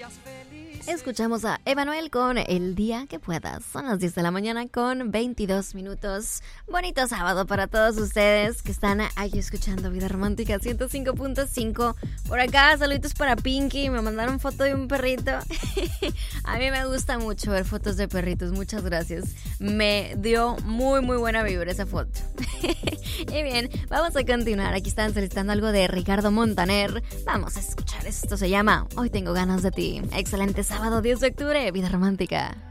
Escuchamos a Emanuel con El Día que Puedas. Son las 10 de la mañana con 22 minutos. Bonito sábado para todos ustedes que están ahí escuchando Vida Romántica 105.5. Por acá, saluditos para Pinky. Me mandaron foto de un perrito. A mí me gusta mucho ver fotos de perritos. Muchas gracias. Me dio muy buena vibra esa foto. Y bien, vamos a continuar. Aquí están solicitando algo de Ricardo Montaner. Vamos a escuchar esto. Se llama Hoy tengo ganas de ti. Excelente sábado, 10 de octubre, Vida Romántica.